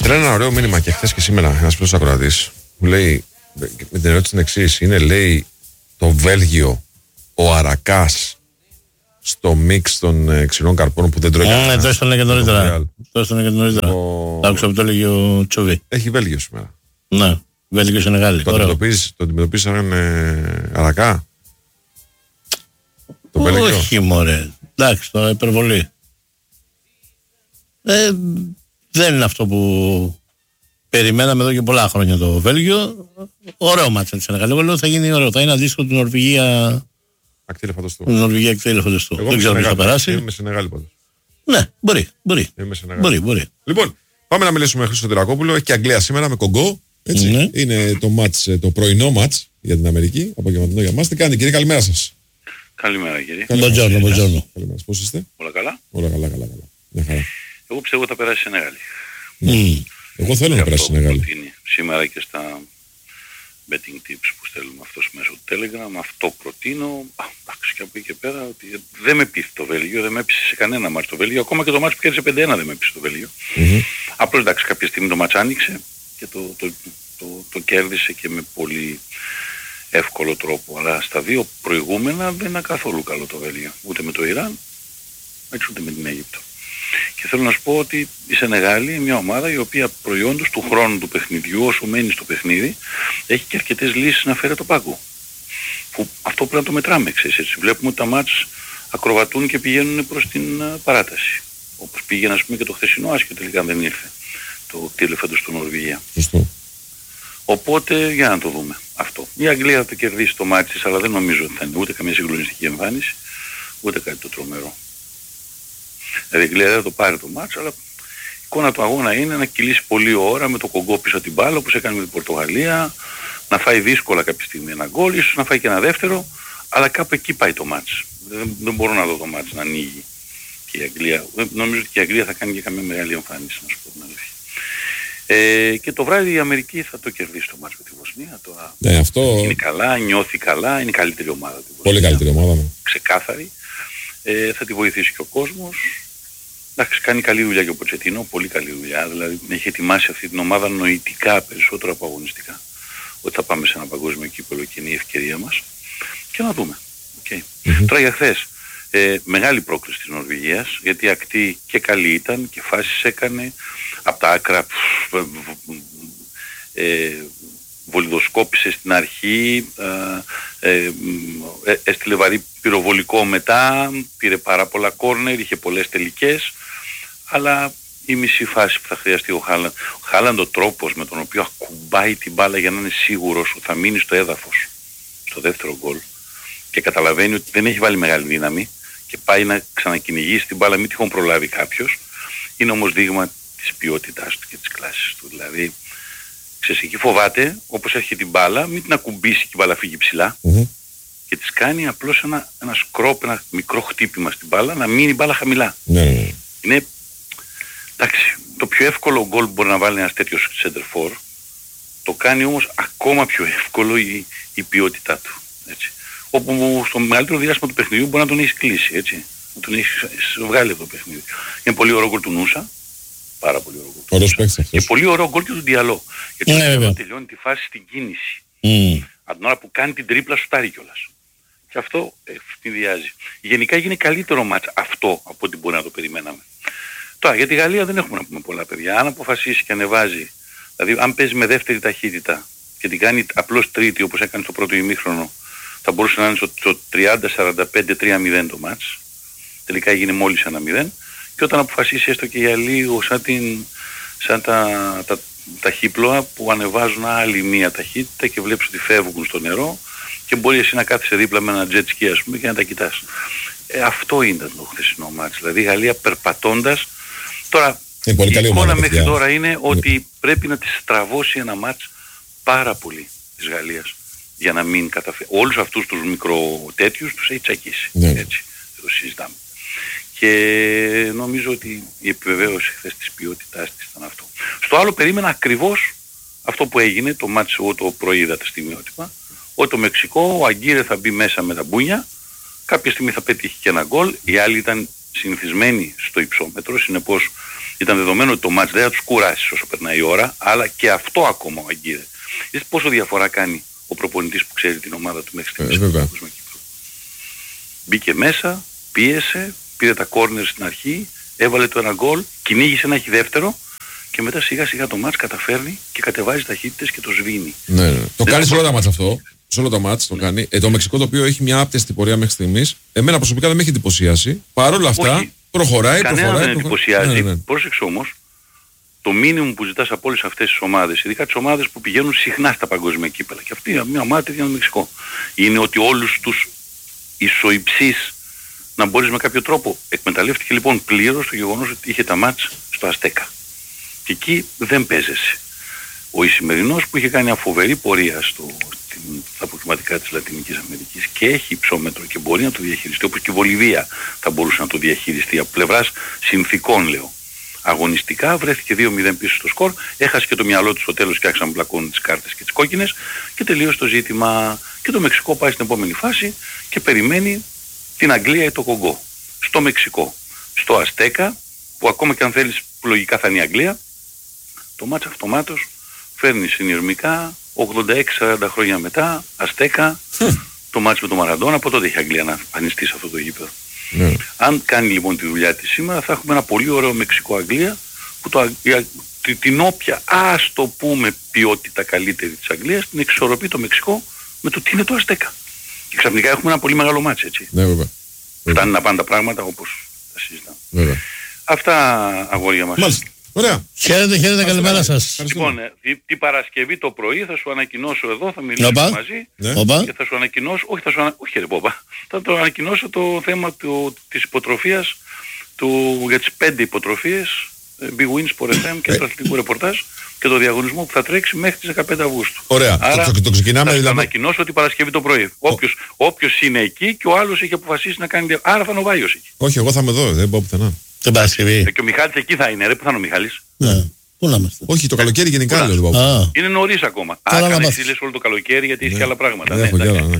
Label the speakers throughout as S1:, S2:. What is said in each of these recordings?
S1: Στέλνει ένα ωραίο μήνυμα και χθες και σήμερα ένας πρώτος ακροατής. Μου λέει, με την ερώτηση την εξής, είναι λέει το Βέλγιο ο Αρακάς στο μίξ των ξηρών καρπών που δεν τρώει.
S2: Ναι, το έστελνε και νωρίτερα. Άκουσα που το έλεγε ο Τσοβί.
S1: Έχει Βέλγιο σήμερα.
S2: Ναι, Βέλγιο Σενεγάλη.
S1: Το αντιμετωπίζεις σαν Αρακά. Το Βέλγιο.
S2: Όχι μωρέ. Εντάξει, τώρα υπερβολή. Δεν είναι αυτό που περιμέναμε εδώ και πολλά χρόνια το Βέλγιο. Ωραίο μάτσα της Σενεγάλη. Εγώ λέω θα γίνει ωραίο. Θα είναι αντίστοιχο την Νορβηγία.
S1: Ακτήλεφαντοστού.
S2: Νορβηγία ακτήλεφαντοστού. Δεν ξέρω ποιος θα περάσει.
S1: Είμαι Σενεγάλη πάντως.
S2: Ναι, μπορεί. Μπορεί.
S1: Λοιπόν, πάμε να μιλήσουμε με Χρήστο Τυρακόπουλο. Έχει και Αγγλία σήμερα με Κογκό. Έτσι.
S2: Ναι.
S1: Είναι το μάτς, το πρωινό μάτς για την Αμερική. Απογευματινό για μας. Τι κάνετε κύριε, καλημέρα σας.
S3: Καλημέρα κύριε.
S2: Μποντζόρνο.
S1: Καλημέρα. Πώς είστε?
S3: Όλα καλά.
S1: Όλα καλά. Μια χαρά.
S3: Εγώ πιστεύω θα περάσει Σενεγάλη.
S1: Εγώ θέλω να περάσει Σενεγάλη.
S3: Σήμερα και στα betting tips που στέλνουμε αυτός μέσω του Telegram, αυτό προτείνω. Εντάξει, και από εκεί και πέρα ότι δεν με πείθει το Βέλγιο, δεν με έπεισε σε κανένα μάτς το Βέλγιο. Ακόμα και το μάτς που κέρδισε 5-1 δεν με έπεισε το Βέλγιο. Απλώς εντάξει, κάποια στιγμή το μάτς άνοιξε και το κέρδισε και με πολύ εύκολο τρόπο. Αλλά στα δύο προηγούμενα δεν είναι καθόλου καλό το Βέλγιο. Ούτε με το Ιράν, έτσι ούτε με την Αίγυπτο. Και θέλω να σου πω ότι η Σενεγάλη είναι μια ομάδα η οποία προϊόντος του χρόνου του παιχνιδιού, όσο μένει στο παιχνίδι, έχει και αρκετές λύσεις να φέρει το πάγκο. Που αυτό πρέπει να το μετράμε, ξέρεις, έτσι. Βλέπουμε ότι τα μάτς ακροβατούν και πηγαίνουν προς την παράταση. Όπως πήγαινε ας πούμε και το χθεσινό άσχετο τελικά δεν ήρθε. Το κτήλεφαντος του Νορβηγία. Οπότε για να το δούμε αυτό. Η Αγγλία θα το κερδίσει το μάτι της, αλλά δεν νομίζω ότι θα είναι ούτε καμία συγκλονιστική εμφάνιση, ούτε κάτι το τρομερό. Δηλαδή η Αγγλία δεν θα το πάρει το μάτς, αλλά η εικόνα του αγώνα είναι να κυλήσει πολλή ώρα με το Κογκό πίσω την μπάλα, όπως έκανε με την Πορτογαλία, να φάει δύσκολα κάποια στιγμή ένα γκολ, ίσως να φάει και ένα δεύτερο, αλλά κάπου εκεί πάει το μάτς. Δεν μπορώ να δω το μάτς να ανοίγει και η Αγγλία. Δεν νομίζω ότι η Αγγλία θα κάνει και καμία μεγάλη εμφάνιση, να σου πω την αλήθεια. Και το βράδυ η Αμερική θα το κερδίσει το μάτς με τη Βοσνία. Τώρα
S1: αυτό...
S3: είναι καλά, νιώθει καλά, είναι η καλύτερη ομάδα του.
S1: Πολύ καλύτερη ομάδα. Ναι.
S3: Ξεκάθαρη. Θα τη βοηθήσει και ο κόσμος. Εντάξει, κάνει καλή δουλειά και ο Ποτσετίνο, πολύ καλή δουλειά. Δηλαδή έχει ετοιμάσει αυτή την ομάδα νοητικά περισσότερο από αγωνιστικά. Ότι θα πάμε σε ένα παγκόσμιο κύπελλο και είναι η ευκαιρία μας. Και να δούμε. Okay. Τώρα για χθες. Μεγάλη πρόκληση της Νορβηγίας, γιατί ακτή και καλή ήταν και φάσεις έκανε από τα άκρα, βολιδοσκόπησε στην αρχή, έστειλε βαρύ πυροβολικό μετά, πήρε πάρα πολλά κόρνερ, είχε πολλές τελικές, αλλά η μισή φάση που θα χρειαστεί ο Χάλαντ, ο τρόπος με τον οποίο ακουμπάει την μπάλα για να είναι σίγουρος ότι θα μείνει στο έδαφος στο δεύτερο γκολ και καταλαβαίνει ότι δεν έχει βάλει μεγάλη δύναμη και πάει να ξανακυνηγήσει την μπάλα, μην τυχόν προλάβει κάποιος, είναι όμως δείγμα της ποιότητάς του και της κλάσης του. Δηλαδή, ξέρεις, εκεί φοβάται, όπως έρχεται την μπάλα, μην την ακουμπήσει και η μπάλα φύγει ψηλά και της κάνει απλώς ένα σκρόπ, ένα μικρό χτύπημα στην μπάλα, να μείνει η μπάλα χαμηλά. Είναι, εντάξει, το πιο εύκολο γκολ που μπορεί να βάλει ένας τέτοιος center for, το κάνει όμως ακόμα πιο εύκολο η ποιότητά του. Έτσι. Όπου στο μεγαλύτερο διάστημα του παιχνιδιού μπορεί να τον έχει κλείσει, έτσι. Να τον έχει βγάλει από το παιχνίδι. Είναι πολύ ωραίο γκολ του Νούσα. Πάρα πολύ ωραίο γκολ του Νούσα. Και πολύ ωραίο γκολ και του Διαλό. Γιατί ο Διαλό τελειώνει τη φάση στην κίνηση. Από την ώρα που κάνει την τρίπλα σουτάρει κιόλας. Και αυτό ευνηδιάζει. Γενικά γίνει καλύτερο μάτς αυτό από ό,τι μπορεί να το περιμέναμε. Τώρα για τη Γαλλία δεν έχουμε να πούμε πολλά παιδιά. Αν αποφασίσει και ανεβάζει, δηλαδή αν παίζει με δεύτερη ταχύτητα και την κάνει απλώς τρίτη όπως έκανε στο πρώτο ημίχρονο, θα μπορούσε να είναι στο 30-45-3-0 το μάτς. Τελικά έγινε μόλις 1-0. Και όταν αποφασίσει έστω και για λίγο σαν τα χύπλοα που ανεβάζουν άλλη μία ταχύτητα και βλέπεις ότι φεύγουν στο νερό και μπορεί εσύ να κάθεσαι δίπλα με ένα jet ski ας πούμε και να τα κοιτάς. Αυτό ήταν το χθεσινό μάτς. Δηλαδή η Γαλλία περπατώντας. Τώρα η εικόνα μέχρι τώρα είναι ότι πρέπει να τη στραβώσει ένα μάτς πάρα πολύ της Γαλλίας για να μην καταφέρει. Όλους αυτούς τους μικροτέτοιους τους έχει τσακίσει. Έτσι, το συζητάμε. Και νομίζω ότι η επιβεβαίωση χθες της ποιότητάς της ήταν αυτό. Στο άλλο περίμενα ακριβώς αυτό που έγινε, το μάτς εγώ το προείδα τα στιγμιότυπα, ότι το Μεξικό, ο Αγκύρε θα μπει μέσα με τα μπούνια, κάποια στιγμή θα πετύχει και ένα γκολ, οι άλλοι ήταν συνηθισμένοι στο υψόμετρο, συνεπώς Ήταν δεδομένο ότι το μάτς δεν θα τους κουράσει όσο περνάει η ώρα, αλλά και αυτό ακόμα ο Αγκύρε. Είδες πόσο διαφορά κάνει ο προπονητής που ξέρει την ομάδα του μέχρι στιγμής. Μπήκε μέσα, πίεσε, πήρε τα κόρνερ στην αρχή, έβαλε το ένα γκολ, κυνήγησε να έχει δεύτερο και μετά σιγά σιγά το μάτς καταφέρνει και κατεβάζει ταχύτητες και το σβήνει.
S1: Ναι. Το κάνει σε όλα τα μάτς αυτό. Σε όλα τα μάτς το κάνει. Το Μεξικό, το οποίο έχει μια άπτεστη πορεία μέχρι στιγμής, εμένα προσωπικά δεν με έχει εντυπωσιάσει. Παρ' όλα αυτά προχωράει.
S3: Κανένα δεν εντυπωσιάζει. Ναι. Πρόσεξε όμως, το μήνυμο που ζητάς από όλες αυτές τις ομάδες, ειδικά τις ομάδες που πηγαίνουν συχνά στα παγκόσμια κύπελα, και αυτή μια ομάδα για το Μεξικό, είναι ότι όλους τους ισοϊψείς να μπορείς με κάποιο τρόπο. Εκμεταλλεύτηκε λοιπόν πλήρως το γεγονός ότι είχε τα μάτς στο Αστέκα. Και εκεί δεν παίζεσαι. Ο Ισημερινός που είχε κάνει μια φοβερή πορεία στα αποκριματικά της Λατινικής Αμερικής και έχει υψόμετρο και μπορεί να το διαχειριστεί, όπως και η Βολιβία θα μπορούσε να το διαχειριστεί από πλευράς συνθηκών, λέω. Αγωνιστικά βρέθηκε 2-0 πίσω στο σκορ, έχασε και το μυαλό του στο τέλος και άρχισαν να μπλακώνουν τις κάρτες και τις κόκκινες και τελείωσε το ζήτημα. Και το Μεξικό πάει στην επόμενη φάση και περιμένει την Αγγλία ή το Κογκό. Στο Μεξικό, στο Αστέκα, που ακόμα και αν θέλεις που λογικά θα είναι η Αγγλία, το μάτς αυτομάτως φέρνει συνειρμικά 86-40 χρόνια μετά, Αστέκα, το μάτς με τον Μαραντόνα. Από τότε έχει η Αγγλία να εμφανιστεί σε αυτό το γήπεδο. Αν κάνει λοιπόν τη δουλειά της σήμερα, θα έχουμε ένα πολύ ωραίο Μεξικό-Αγγλία, που την όποια, ας το πούμε, ποιότητα καλύτερη της Αγγλίας, την εξορροπεί το Μεξικό με το τι είναι το Αστέκα. Και ξαφνικά έχουμε ένα πολύ μεγάλο μάτς, έτσι.
S1: Ναι, βέβαια.
S3: Φτάνει να πάνε τα πράγματα όπως τα συζητάμε. Βέβαια. Αυτά, αγόρια μας.
S1: Μάλιστα. Ωραία.
S2: Χαίρετε, καλημέρα σας.
S3: Λοιπόν, την Παρασκευή το πρωί θα σου ανακοινώσω εδώ, θα μιλήσουμε μαζί. Και θα σου ανακοινώσω, όχι ρε Πόπα, θα το ανακοινώσω το θέμα της υποτροφίας για τις 5 υποτροφίες Big Wins Sport FM και το αθλητικό ρεπορτάζ και το διαγωνισμό που θα τρέξει μέχρι τις 15 Αυγούστου.
S1: Ωραία.
S3: Άρα
S1: το ξεκινάμε
S3: θα
S1: δηλαδή.
S3: ανακοινώσω την Παρασκευή το πρωί. Όποιος είναι εκεί και ο άλλος έχει αποφασίσει να κάνει. Άρα θα είναι ο Βάιος εκεί.
S1: Όχι, εγώ θα είμαι εδώ, δεν πάω πουθενά.
S2: Την Παρασκευή.
S3: Και ο Μιχάλης εκεί θα είναι, ρε, που θα είναι ο Μιχάλης.
S2: Ναι. Πού να είμαστε.
S1: Όχι, το καλοκαίρι γενικά λέω.
S3: Είναι νωρίς ακόμα. Καλά, εσύ λες όλο το καλοκαίρι γιατί έχει και άλλα πράγματα.
S1: Ναι,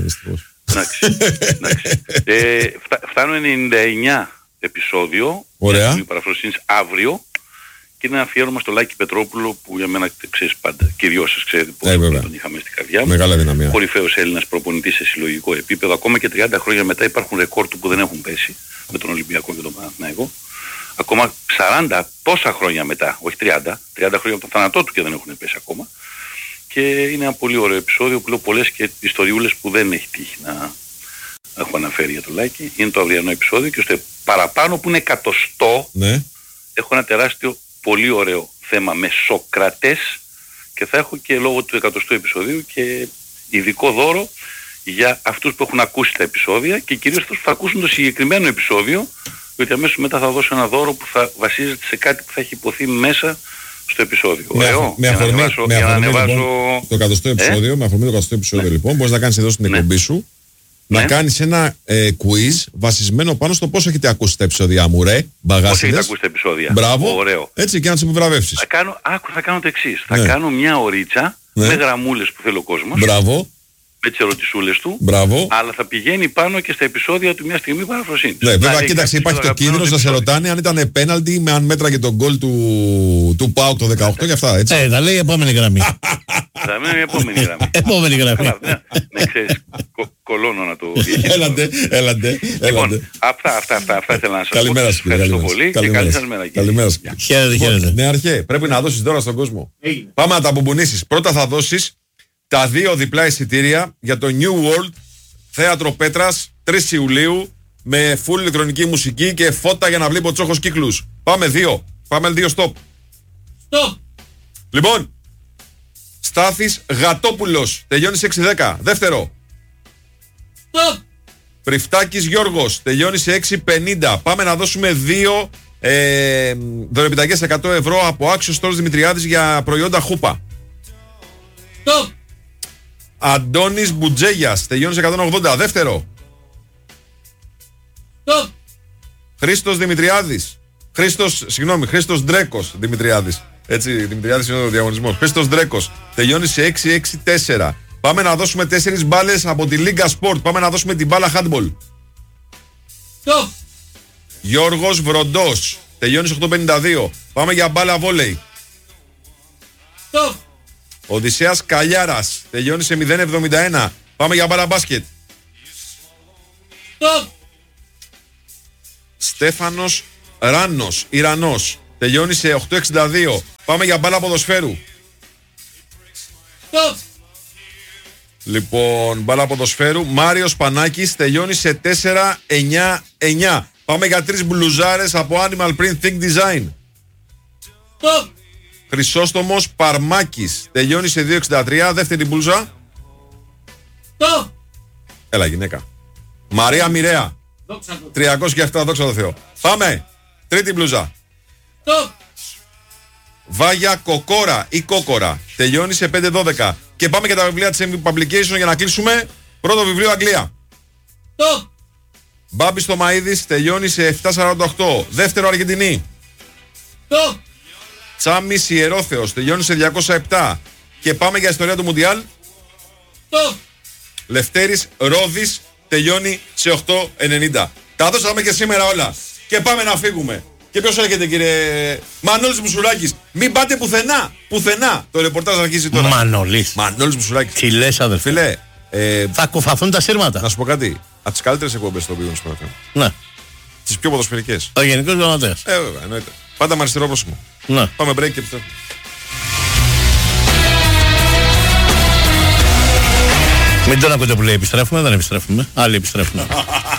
S3: φτάνω 99 επεισόδιο.
S1: Ωραία.
S3: Η παραφροσύνης αύριο. Και είναι ένα αφιέρωμα στο Λάκη Πετρόπουλο που για μένα ξέρεις πάντα. Και οι δυο σας ξέρετε πώς τον είχαμε στην καρδιά μου.
S1: Μεγάλα δυναμία.
S3: Κορυφαίος Έλληνας προπονητής σε συλλογικό επίπεδο. Ακόμα και 30 χρόνια μετά υπάρχουν ρεκόρ του που δεν έχουν πέσει με τον Ολυμπιακό και τον Παναθηναϊκό. Ακόμα 40 τόσα χρόνια μετά, όχι 30 χρόνια από το θάνατό του και δεν έχουν πέσει ακόμα. Και είναι ένα πολύ ωραίο επεισόδιο που λέω πολλές και ιστοριούλες που δεν έχει τύχει να έχω αναφέρει για το Λάκη. Είναι το αυριανό επεισόδιο και στο παραπάνω που είναι 100,
S1: ναι,
S3: έχω ένα τεράστιο πολύ ωραίο θέμα με Σοκρατές και θα έχω και λόγω του 100ου επεισοδίου και ειδικό δώρο για αυτούς που έχουν ακούσει τα επεισόδια και κυρίως αυτούς που θα ακούσουν το συγκεκριμένο επεισόδιο, γιατί αμέσως μετά θα δώσω ένα δώρο που θα βασίζεται σε κάτι που θα έχει υποθεί μέσα στο επεισόδιο.
S1: Με αφορμή το 100ο επεισόδιο, με αφορμή το 100ο επεισόδιο λοιπόν, μπορείς να κάνεις εδώ στην εκπομπή σου να κάνεις ένα quiz βασισμένο πάνω στο πώς έχετε ακούσει τα επεισόδια μου, ρε μπαγάσιδες.
S3: Πώς έχετε ακούσει τα επεισόδια.
S1: Μπράβο.
S3: Ωραίο.
S1: Έτσι και να τις επιβραβεύσεις.
S3: Θα κάνω το εξής. Θα κάνω μια ωρίτσα με γραμμούλες που θέλει ο κόσμος.
S1: Μπράβο.
S3: Με τις ερωτησούλες του.
S1: Μπράβο.
S3: Αλλά θα πηγαίνει πάνω και στα επεισόδια του μια στιγμή παραφροσύνης.
S1: Ναι, βέβαια, κοίταξε, υπάρχει το κίνδυνος να σε ρωτάνε αν ήταν πέναλτι με αν μέτραγε τον γκολ του ΠΑΟΚ το 18 και αυτά, έτσι.
S2: Θα λέει η επόμενη γραμμή.
S3: Θα μένει η επόμενη γραμμή.
S2: Επόμενη γραμμή.
S3: Ναι, ξέρεις, κολώνω να το διαχειριστώ.
S1: Έλατε.
S3: Λοιπόν, αυτά ήθελα να σας πω.
S1: Καλημέρα σας.
S3: Ευχαριστώ πολύ και καλή σας μέρα.
S1: Καλημέρα σας.
S2: Χαίρετε.
S1: Ναι, αρχέ, πρέπει να δώσεις δώρα στον κόσμο. Πάμε να τα μπουμπουνίσεις. Πρώτα θα δώσεις τα 2 διπλά εισιτήρια για το New World Θέατρο Πέτρας 3 Ιουλίου με full ηλεκτρονική μουσική και φώτα για να βλέπει ο Τσόχος κύκλους. Πάμε 2. Πάμε 2 stop. Λοιπόν, Στάθης Γατόπουλος τελειώνει σε 6-10. Δεύτερο. Πριφτάκης Γιώργος τελειώνει σε 6-50. Πάμε να δώσουμε 2 δωρεπιταγές 100 ευρώ από Άξιο Στόρος Δημητριάδης για προϊόντα χούπα. Αντώνης Μπουτζέγιας τελειώνει σε 180. Δεύτερο. Χρήστος Δημητριάδης. Χρήστος Ντρέκος Δημητριάδης. Έτσι, Δημητριάδης είναι ο διαγωνισμός. Χρήστος Ντρέκος τελειώνει σε 6-6-4. Πάμε να δώσουμε 4 μπάλες από τη Λίγκα Sport. Πάμε να δώσουμε την μπάλα handball. Γιώργος Βροντός τελειώνει σε 8.52. Πάμε για μπάλα βόλεϊ.
S2: Stop.
S1: Οδυσσέας Καλιάρας, τελειώνει σε 0.71. Πάμε για μπάλα μπάσκετ.
S2: Stop.
S1: Στέφανος Ράνος, Ιρανός, τελειώνει σε 8.62. Πάμε για μπάλα ποδοσφαίρου.
S2: Stop.
S1: Λοιπόν, μπάλα ποδοσφαίρου. Μάριος Πανάκης, τελειώνει σε 4.99. Πάμε για 3 μπλουζάρες από Animal Print Think Design.
S2: Stop.
S1: Χρυσόστομος Παρμάκης, τελειώνει σε 2.63. Δεύτερη μπλουζά.
S2: Stop.
S1: Έλα γυναίκα. Μαρία Μοιραία, 307, δόξα τω Θεώ. Πάμε. Τρίτη μπλουζά.
S2: Stop.
S1: Βάγια Κοκόρα ή Κόκορα, τελειώνει σε 5.12. Και πάμε για τα βιβλία της MVP Publication για να κλείσουμε. Πρώτο βιβλίο Αγγλία.
S2: Stop.
S1: Μπάμπης Τομαΐδης, τελειώνει σε 7.48. Δεύτερο Αργεντινή.
S2: Stop.
S1: Τσάμις Ιερόθεος, τελειώνει σε 207. Και πάμε για ιστορία του Μουντιάλ.
S2: Stop.
S1: Λευτέρης Ρόδης, τελειώνει σε 8.90. Τα δώσαμε και σήμερα όλα. Και πάμε να φύγουμε. Και ποιος έρχεται, κύριε Μανώλης Μπουσουράκης? Μην πάτε πουθενά. Πουθενά. Το ρεπορτάζ αρχίζει τώρα.
S2: Μανώλης.
S1: Μανώλης Μπουσουράκης.
S2: Τι λες, αδερφέ?
S1: Φίλε,
S2: Θα κουφαθούν τα σύρματα.
S1: να σου πω κάτι. Από τις καλύτερες εκπομπές στο οποίο μου
S2: Ναι.
S1: Τις πιο ποδοσφαιρικές.
S2: Ο Γενικός Γραμματέας.
S1: Βέβαια, εννοείται. Πάντα με αριστερό πρόσημο.
S2: Ναι.
S1: Πάμε break και επιστρέφουμε.
S2: Μην τον ακούτε που λέει επιστρέφουμε, δεν επιστρέφουμε. Άλλοι επιστρέφουμε.